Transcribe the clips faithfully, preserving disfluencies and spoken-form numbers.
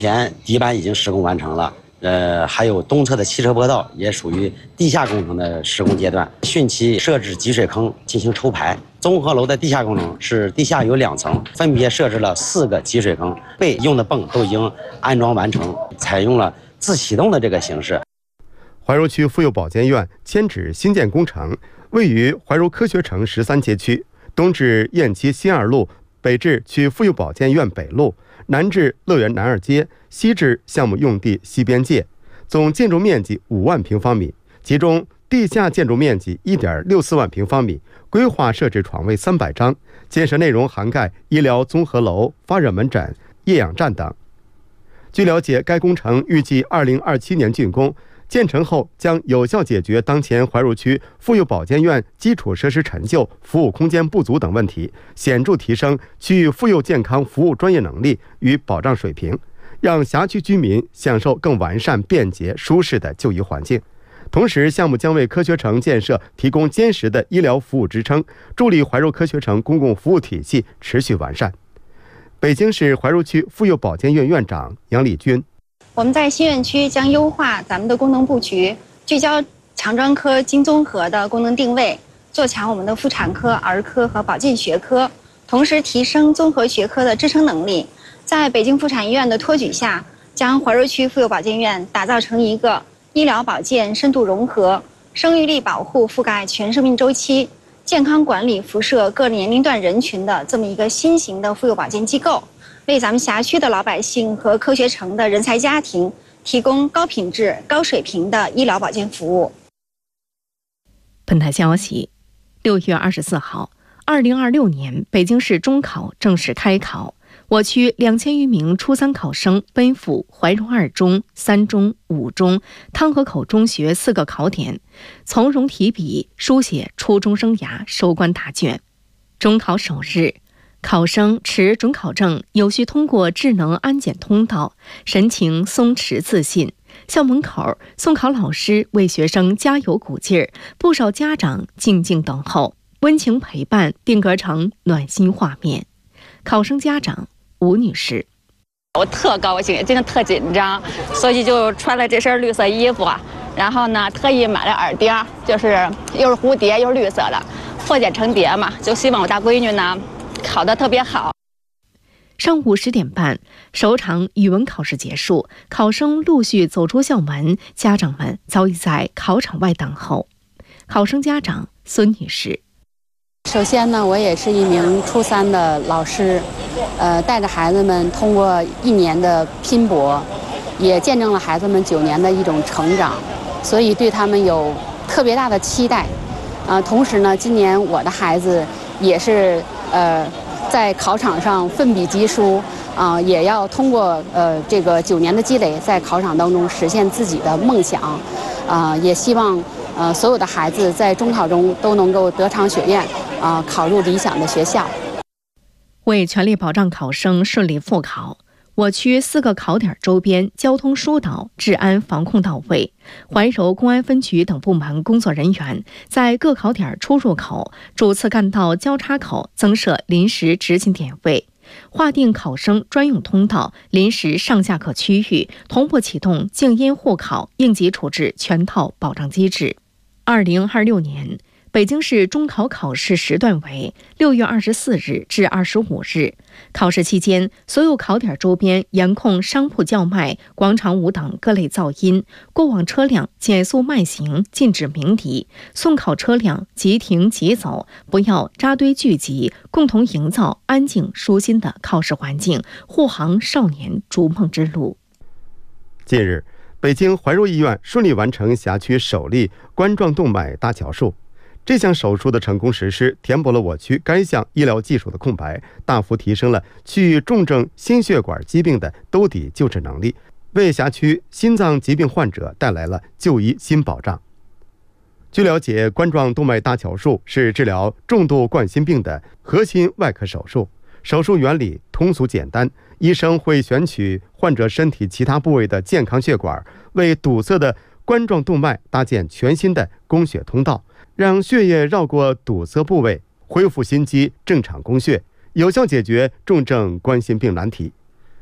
前底板已经施工完成了，呃，还有东侧的汽车坡道也属于地下工程的施工阶段，汛期设置集水坑进行抽排。综合楼的地下工程是地下有两层，分别设置了四个集水坑，备用的泵都已经安装完成，采用了自启动的这个形式。 怀柔区妇幼保健院迁址新建工程，位于怀柔科学城十三街区，东至雁栖新二路，北至区妇幼保健院北路，南至乐园南二街，西至项目用地西边界，总建筑面积五万平方米，其中地下建筑面积 一点六四万平方米，规划设置床位三百张，建设内容涵盖医疗综合楼、发热门诊、液氧站等。据了解，该工程预计二零二七年竣工，建成后将有效解决当前怀柔区妇幼保健院基础设施陈旧、服务空间不足等问题，显著提升区域妇幼健康服务专业能力与保障水平，让辖区居民享受更完善、便捷、舒适的就医环境。同时，项目将为科学城建设提供坚实的医疗服务支撑，助力怀柔科学城公共服务体系持续完善。北京市怀柔区妇幼保健院院长杨丽君： 我们在新院区将优化咱们的功能布局，聚焦强专科精综合的功能定位，做强我们的妇产科、儿科和保健学科，同时提升综合学科的支撑能力。在北京妇产医院的托举下，将怀柔区妇幼保健院打造成一个医疗保健深度融合、生育力保护覆盖全生命周期、健康管理辐射各年龄段人群的这么一个新型的妇幼保健机构，为咱们辖区的老百姓和科学城的人才家庭提供高品质、高水平的医疗保健服务。 本台消息，六月二十四号，二零二六年北京市中考正式开考。我区两千余名初三考生奔赴怀柔二中、三中、五中、汤河口中学四个考点，从容提笔书写初中生涯收官答卷。中考首日，考生持准考证有序通过智能安检通道，神情松弛自信。校门口，送考老师为学生加油鼓劲儿，不少家长静静等候，温情陪伴定格成暖心画面。考生家长吴女士： 我特高兴，真的特紧张，所以就穿了这身绿色衣服，然后呢，特意买了耳钉，就是又是蝴蝶又是绿色的，破茧成蝶嘛，就希望我大闺女呢考得特别好。 上午十点半，首场语文考试结束，考生陆续走出校门，家长们早已在考场外等候。考生家长孙女士： 首先呢，我也是一名初三的老师，呃，带着孩子们通过一年的拼搏，也见证了孩子们九年的一种成长，所以对他们有特别大的期待。啊、呃，同时呢，今年我的孩子也是呃在考场上奋笔疾书，啊、呃，也要通过呃这个九年的积累，在考场当中实现自己的梦想。啊、呃，也希望呃所有的孩子在中考中都能够得偿所愿。啊，考入理想的学校。 为全力保障考生顺利复考，我区四个考点周边交通疏导、治安防控到位。怀柔公安分局等部门工作人员在各考点出入口、主次干道交叉口增设临时执勤点位，划定考生专用通道、临时上下客区域，同步启动静音护考、应急处置全套保障机制。二零二六年。北京市中考考试时段为六月二十四日至二十五日。考试期间，所有考点周边严控商铺叫卖、广场舞等各类噪音，过往车辆减速慢行，禁止鸣笛；送考车辆即停即走，不要扎堆聚集，共同营造安静舒心的考试环境，护航少年逐梦之路。 近日，北京怀柔医院顺利完成辖区首例冠状动脉搭桥术。这项手术的成功实施，填补了我区该项医疗技术的空白，大幅提升了区域重症心血管疾病的兜底救治能力，为辖区心脏疾病患者带来了就医新保障。据了解，冠状动脉搭桥术是治疗重度冠心病的核心外科手术，手术原理通俗简单，医生会选取患者身体其他部位的健康血管，为堵塞的冠状动脉搭建全新的供血通道，让血液绕过堵塞部位，恢复心肌正常供血，有效解决重症冠心病难题。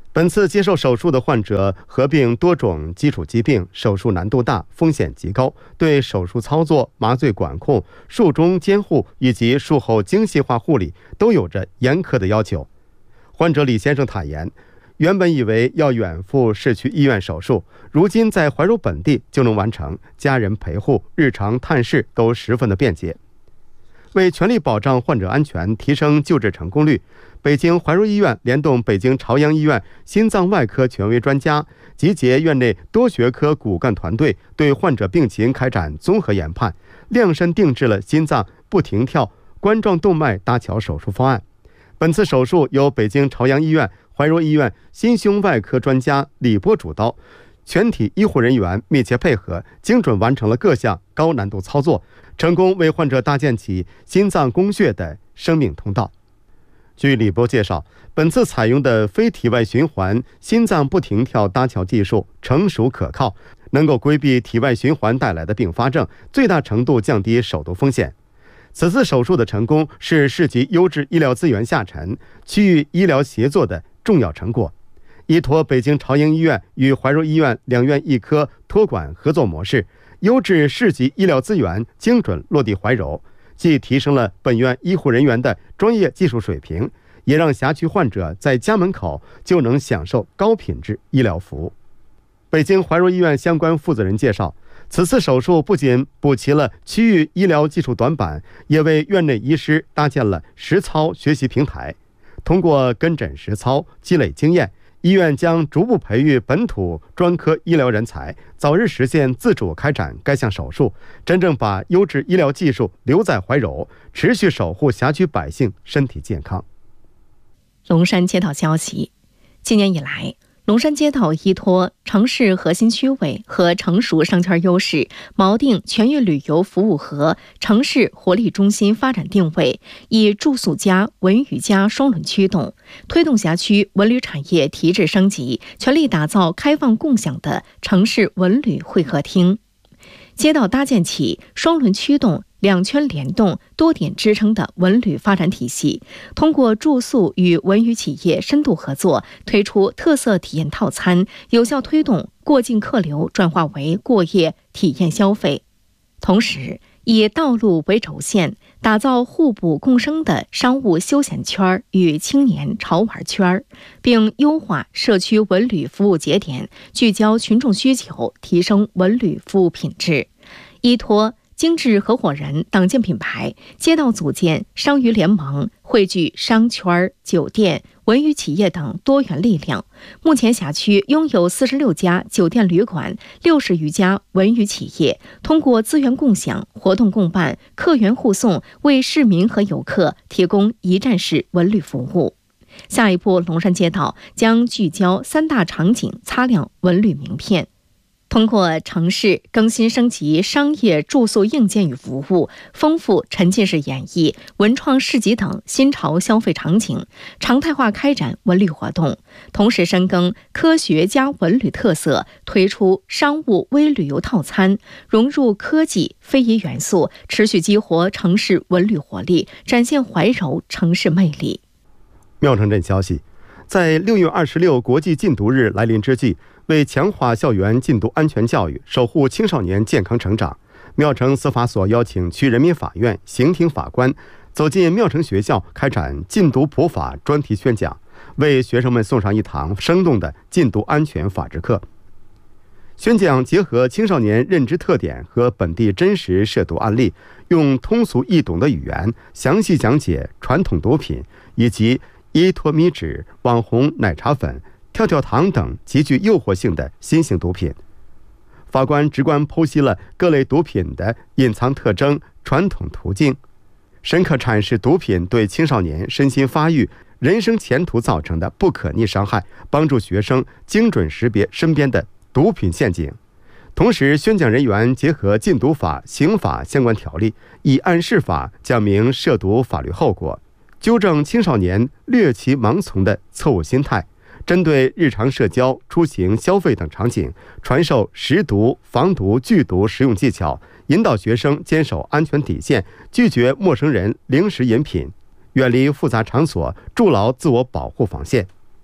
本次接受手术的患者合并多种基础疾病，手术难度大，风险极高，对手术操作、麻醉管控、术中监护以及术后精细化护理都有着严苛的要求。患者李先生坦言，原本以为要远赴市区医院手术，如今在怀柔本地就能完成，家人陪护、日常探视都十分的便捷。为全力保障患者安全，提升救治成功率，北京怀柔医院联动北京朝阳医院心脏外科权威专家，集结院内多学科骨干团队，对患者病情开展综合研判，量身定制了心脏不停跳冠状动脉搭桥手术方案。本次手术由北京朝阳医院、怀柔医院心胸外科专家李波主刀，全体医护人员密切配合，精准完成了各项高难度操作，成功为患者搭建起心脏供血的生命通道。据李波介绍，本次采用的非体外循环心脏不停跳搭桥技术成熟可靠，能够规避体外循环带来的并发症，最大程度降低手术风险。此次手术的成功是市级优质医疗资源下沉、区域医疗协作的重要成果。依托北京朝阳医院与怀柔医院两院一科托管合作模式，优质市级医疗资源精准落地怀柔，既提升了本院医护人员的专业技术水平，也让辖区患者在家门口就能享受高品质医疗服务。北京怀柔医院相关负责人介绍，此次手术不仅补齐了区域医疗技术短板，也为院内医师搭建了实操学习平台。通过跟诊实操，积累经验，医院将逐步培育本土专科医疗人才，早日实现自主开展该项手术，真正把优质医疗技术留在怀柔，持续守护辖区百姓身体健康。 龙山街道消息，今年以来，龙山街道依托城市核心区位和成熟商圈优势，锚定全域旅游服务和城市活力中心发展定位，以住宿加文娱加双轮驱动，推动辖区文旅产业提质升级，全力打造开放共享的城市文旅会客厅。街道搭建起双轮驱动、两圈联动、多点支撑的文旅发展体系，通过住宿与文娱企业深度合作，推出特色体验套餐，有效推动过境客流转化为过夜体验消费。同时，以道路为轴线，打造互补共生的商务休闲圈与青年潮玩圈，并优化社区文旅服务节点，聚焦群众需求，提升文旅服务品质。依托精致合伙人党建品牌，街道组建商娱联盟，汇聚商圈、酒店、文娱企业等多元力量。目前辖区拥有四十六家酒店旅馆，六十余家文娱企业，通过资源共享、活动共办、客源互送，为市民和游客提供一站式文旅服务。下一步，龙山街道将聚焦三大场景，擦亮文旅名片。通过城市更新升级商业住宿硬件与服务，丰富沉浸式演绎、文创市集等新潮消费场景，常态化开展文旅活动，同时深耕科学加文旅特色，推出商务微旅游套餐，融入科技非遗元素，持续激活城市文旅活力，展现怀柔城市魅力。 妙城镇消息，在六月二十六国际禁毒日来临之际，为强化校园禁毒安全教育，守护青少年健康成长，妙城司法所邀请区人民法院刑庭法官走进妙城学校，开展禁毒普法专题宣讲，为学生们送上一堂生动的禁毒安全法治课。宣讲结合青少年认知特点和本地真实涉毒案例，用通俗易懂的语言详细讲解传统毒品以及依托米脂、网红奶茶粉、跳跳糖等极具诱惑性的新型毒品。法官直观剖析了各类毒品的隐藏特征、传统途径，深刻阐释毒品对青少年身心发育、人生前途造成的不可逆伤害，帮助学生精准识别身边的毒品陷阱。同时，宣讲人员结合禁毒法、刑法相关条例，以案释法，讲明涉毒法律后果，纠正青少年略其盲从的错误心态，针对日常社交、出行、消费等场景，传授识毒、防毒、拒毒实用技巧，引导学生坚守安全底线，拒绝陌生人零食饮品，远离复杂场所，筑牢自我保护防线。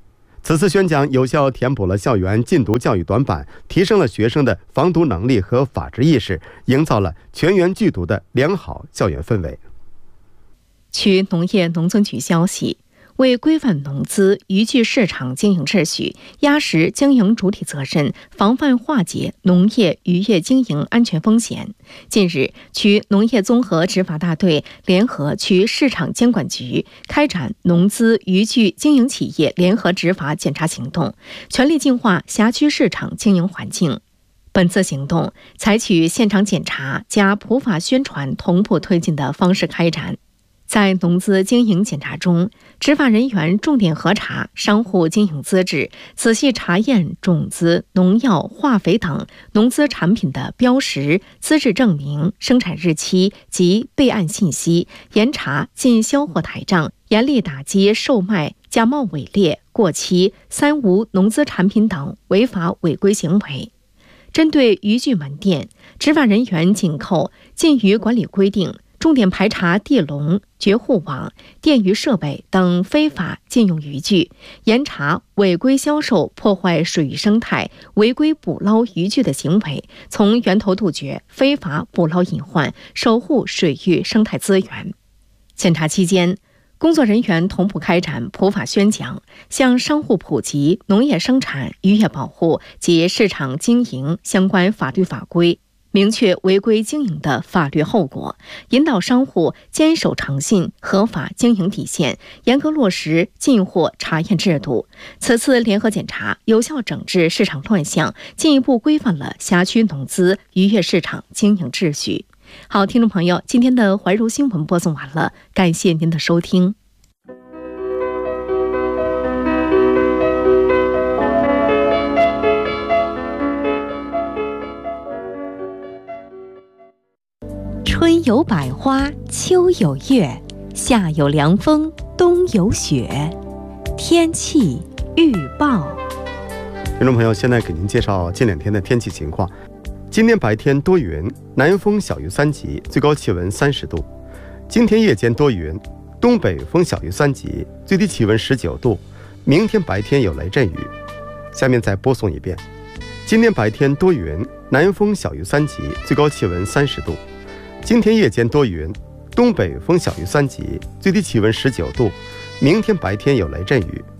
此次宣讲有效填补了校园禁毒教育短板，提升了学生的防毒能力和法治意识，营造了全员拒毒的良好校园氛围。 据农业农村局消息，为规范农资渔具市场经营秩序，压实经营主体责任，防范化解农业渔业经营安全风险，近日，区农业综合执法大队联合区市场监管局开展农资渔具经营企业联合执法检查行动，全力净化辖区市场经营环境。本次行动采取现场检查加普法宣传同步推进的方式开展。在农资经营检查中，执法人员重点核查商户经营资质，仔细查验种子、农药、化肥等农资产品的标识、资质证明、生产日期及备案信息，严查进销货台账，严厉打击售卖假冒伪劣、过期、三无农资产品等违法违规行为。针对渔具门店，执法人员紧扣禁渔管理规定，重点排查地笼、绝户网、电鱼设备等非法禁用渔具，严查违规销售、破坏水域生态、违规捕捞渔具的行为，从源头杜绝非法捕捞隐患，守护水域生态资源。检查期间，工作人员同步开展普法宣讲，向商户普及农业生产、渔业保护及市场经营相关法律法规，明确违规经营的法律后果，引导商户坚守诚信、合法经营底线，严格落实进货查验制度。此次联合检查有效整治市场乱象，进一步规范了辖区农资渔业市场经营秩序。好，听众朋友，今天的怀柔新闻播送完了，感谢您的收听。 春有百花，秋有月，夏有凉风，冬有雪。天气预报。 听众朋友，现在给您介绍近两天的天气情况。今天白天多云，南风小于三级，最高气温三十度。今天夜间多云，东北风小于三级，最低气温十九度。明天白天有雷阵雨。下面再播送一遍：今天白天多云，南风小于三级，最高气温三十度。今天夜间多云，东北风小于三级，最低气温十九度。明天白天有雷阵雨。